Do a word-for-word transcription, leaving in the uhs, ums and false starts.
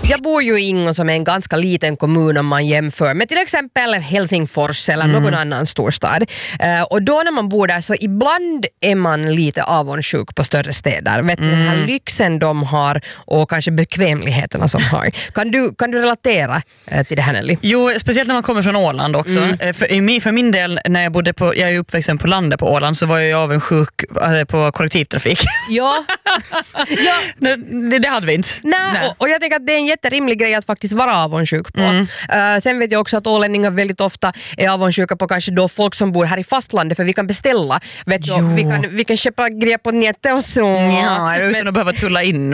Jag bor ju i Ingo som är en ganska liten kommun om man jämför med till exempel Helsingfors eller någon mm. annan storstad. Uh, och då när man bor där så ibland är man lite avundsjuk på större städer. Vet du, mm. den här lyxen de har och kanske bekvämligheterna som har. Kan du, kan du relatera uh, till det här, Nelly? Jo, speciellt när man kommer från Åland också. Mm. Uh, för, i, för min del, när jag bodde på, jag är uppväxt på landet på Åland, så var jag avundsjuk uh, på kollektivtrafik. Ja. ja. det, det hade vi inte. Nej, Nej. Och, och jag tänker att det är en jätterimlig grej att faktiskt vara avundsjuk på. Mm. Uh, sen vet jag också att ålänningar väldigt ofta är avundsjuka på kanske då folk som bor här i fastlandet, för vi kan beställa. Vet du, vi, kan, vi kan köpa grejer på nätet och så. Ja, utan men, att behöva tulla in.